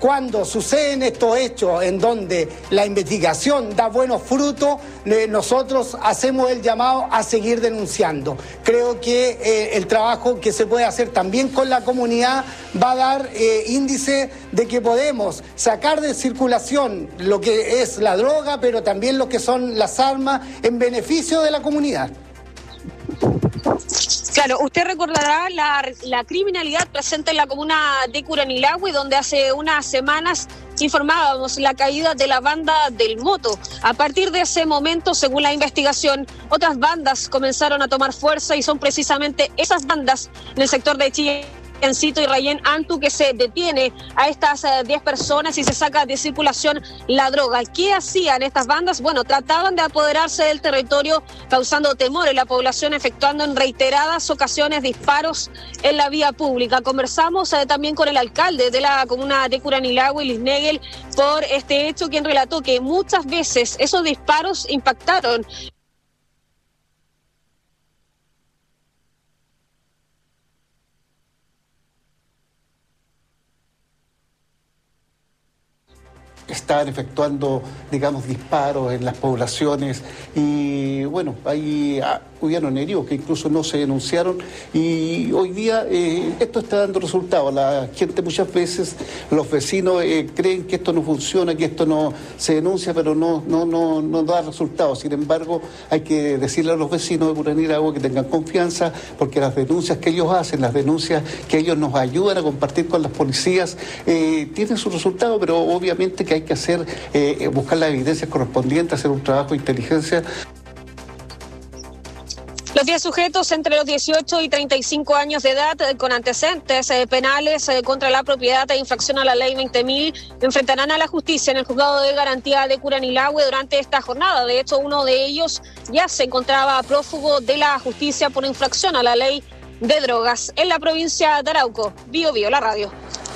Cuando suceden estos hechos en donde la investigación da buenos frutos, nosotros hacemos el llamado a seguir denunciando. Creo que el trabajo que se puede hacer también con la comunidad va a dar índice de que podemos sacar de circulación lo que es la droga, pero también lo que son las armas en beneficio de la comunidad. Claro, usted recordará la criminalidad presente en la comuna de Curanilahue, donde hace unas semanas informábamos la caída de la banda del Moto. A partir de ese momento, según la investigación, otras bandas comenzaron a tomar fuerza y son precisamente esas bandas en el sector de Chilencito y Rayén Antu que se detiene a estas 10 personas y se saca de circulación la droga. ¿Qué hacían estas bandas? Bueno, trataban de apoderarse del territorio causando temor en la población, efectuando en reiteradas ocasiones disparos en la vía pública. Conversamos también con el alcalde de la comuna de Curanilahue, Luis Negel, por este hecho, quien relató que muchas veces esos disparos impactaron estaban efectuando, digamos, disparos en las poblaciones y bueno, ahí hubieron heridos que incluso no se denunciaron y hoy día esto está dando resultados. La gente muchas veces, los vecinos creen que esto no funciona, que esto no se denuncia, pero no da resultados. Sin embargo, hay que decirle a los vecinos de Curanilahue que tengan confianza porque las denuncias que ellos hacen, las denuncias que ellos nos ayudan a compartir con las policías, tienen su resultado, pero obviamente que hay que hacer, buscar las evidencias correspondientes, hacer un trabajo de inteligencia. Los 10 sujetos entre los 18 y 35 años de edad con antecedentes penales contra la propiedad e infracción a la ley 20.000 enfrentarán a la justicia en el juzgado de garantía de Curanilahue durante esta jornada. De hecho, uno de ellos ya se encontraba prófugo de la justicia por infracción a la ley de drogas en la provincia de Arauco. Bio Bio, la radio.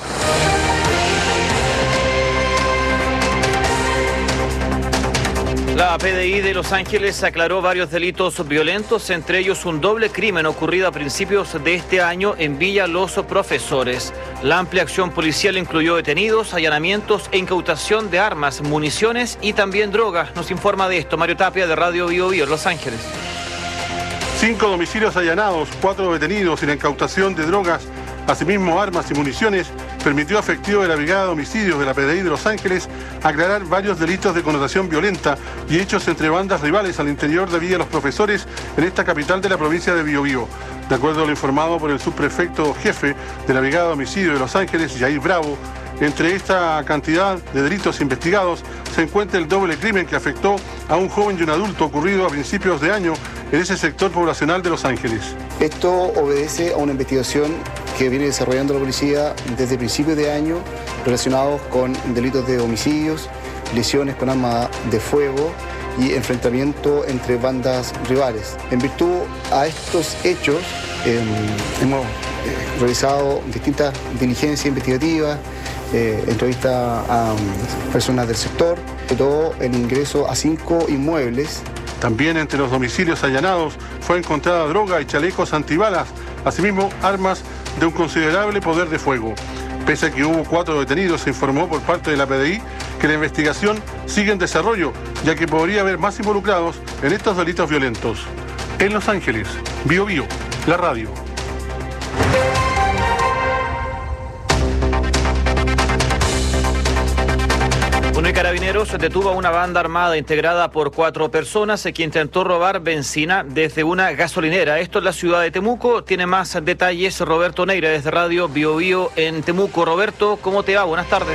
La PDI de Los Ángeles aclaró varios delitos violentos, entre ellos un doble crimen ocurrido a principios de este año en Villa Los Profesores. La amplia acción policial incluyó detenidos, allanamientos e incautación de armas, municiones y también drogas. Nos informa de esto Mario Tapia de Radio Bio Bio, Los Ángeles. 5 domicilios allanados, 4 detenidos y la incautación de drogas, asimismo armas y municiones, permitió a efectivo de la Brigada de Homicidios de la PDI de Los Ángeles aclarar varios delitos de connotación violenta y hechos entre bandas rivales al interior de Villa Los Profesores en esta capital de la provincia de Biobío. De acuerdo a lo informado por el subprefecto jefe de la Brigada de Homicidios de Los Ángeles, Jair Bravo, entre esta cantidad de delitos investigados se encuentra el doble crimen que afectó a un joven y un adulto ocurrido a principios de año en ese sector poblacional de Los Ángeles. Esto obedece a una investigación que viene desarrollando la policía desde principios de año relacionados con delitos de homicidios, lesiones con arma de fuego y enfrentamiento entre bandas rivales. En virtud a estos hechos hemos realizado distintas diligencias investigativas, entrevista a personas del sector, sobre todo el ingreso a 5 inmuebles. También entre los domicilios allanados fue encontrada droga y chalecos antibalas, asimismo armas de un considerable poder de fuego. Pese a que hubo 4 detenidos, se informó por parte de la PDI que la investigación sigue en desarrollo, ya que podría haber más involucrados en estos delitos violentos. En Los Ángeles, Bio Bio, la radio. Carabineros detuvo a una banda armada integrada por 4 personas que intentó robar benzina desde una gasolinera. Esto en la ciudad de Temuco. Tiene más detalles Roberto Neira desde Radio Bio Bio en Temuco. Roberto, ¿cómo te va? Buenas tardes.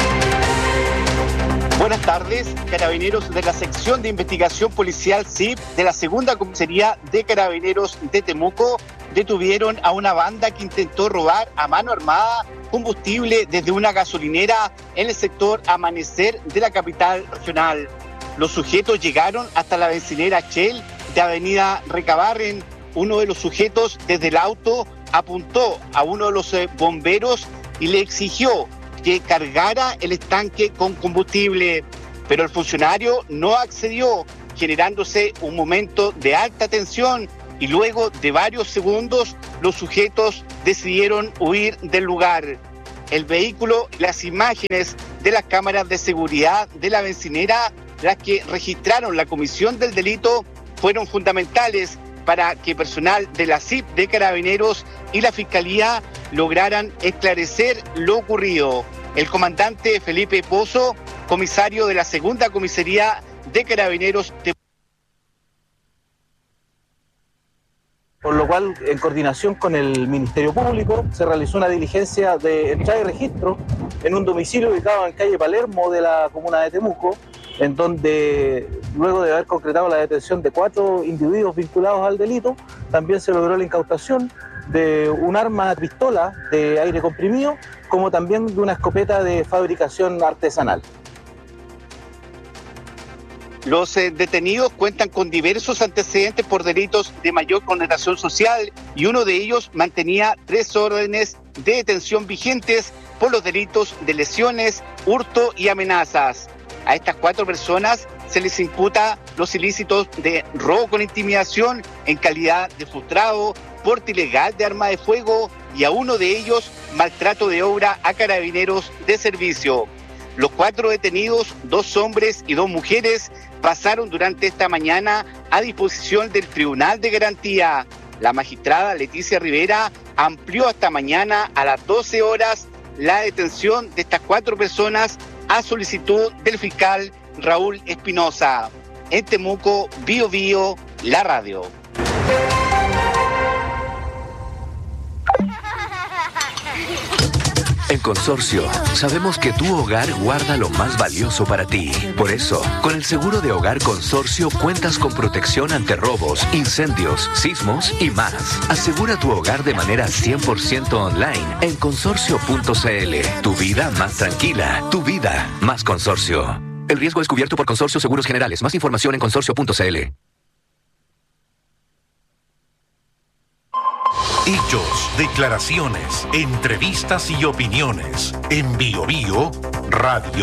Buenas tardes. Carabineros de la sección de investigación policial CIP de la segunda comisaría de Carabineros de Temuco detuvieron a una banda que intentó robar a mano armada combustible desde una gasolinera en el sector Amanecer de la capital regional. Los sujetos llegaron hasta la bencinera Shell de Avenida Recabarren. Uno de los sujetos desde el auto apuntó a uno de los bomberos y le exigió que cargara el estanque con combustible, pero el funcionario no accedió, generándose un momento de alta tensión y luego de varios segundos los sujetos decidieron huir del lugar. el vehículo y las imágenes de las cámaras de seguridad de la bencinera, las que registraron la comisión del delito, fueron fundamentales para que personal de la CIP de Carabineros y la Fiscalía lograran esclarecer lo ocurrido. El comandante Felipe Pozo, comisario de la segunda comisaría de Carabineros de... Por lo cual, en coordinación con el Ministerio Público, se realizó una diligencia de entrada y registro en un domicilio ubicado en calle Palermo de la comuna de Temuco, en donde, luego de haber concretado la detención de 4 individuos vinculados al delito, también se logró la incautación de un arma pistola de aire comprimido, como también de una escopeta de fabricación artesanal. Los detenidos cuentan con diversos antecedentes por delitos de mayor connotación social y uno de ellos mantenía 3 órdenes de detención vigentes por los delitos de lesiones, hurto y amenazas. A estas 4 personas se les imputa los ilícitos de robo con intimidación en calidad de frustrado, porte ilegal de arma de fuego y a uno de ellos maltrato de obra a carabineros de servicio. Los 4 detenidos, 2 hombres y 2 mujeres, pasaron durante esta mañana a disposición del Tribunal de Garantía. La magistrada Leticia Rivera amplió hasta mañana a las 12 horas la detención de estas 4 personas a solicitud del fiscal Raúl Espinosa. En Temuco, Bio Bio, la radio. En Consorcio, sabemos que tu hogar guarda lo más valioso para ti. Por eso, con el seguro de hogar Consorcio cuentas con protección ante robos, incendios, sismos y más. Asegura tu hogar de manera 100% online en consorcio.cl. Tu vida más tranquila, tu vida más Consorcio. El riesgo es cubierto por Consorcio Seguros Generales. Más información en consorcio.cl. Hechos, declaraciones, entrevistas y opiniones. En Bio Bio Radio.